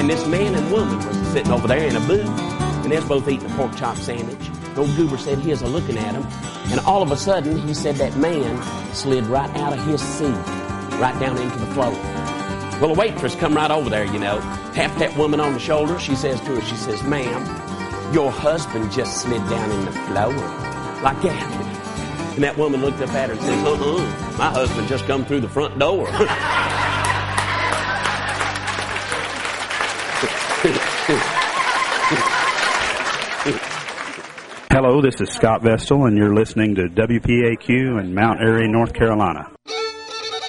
And this man and woman was sitting over there in a booth, and they was both eating a pork chop sandwich. And old Goober said he was looking at them, and all of a sudden, he said that man slid right out of his seat, right down into the floor. Well, a waitress come right over there, tapped that woman on the shoulder. She says to her, she says, "Ma'am, your husband just slid down in the floor." Like that. And that woman looked up at her and said, "My husband just come through the front door." Hello, this is Scott Vestal, and you're listening to WPAQ in Mount Airy, North Carolina.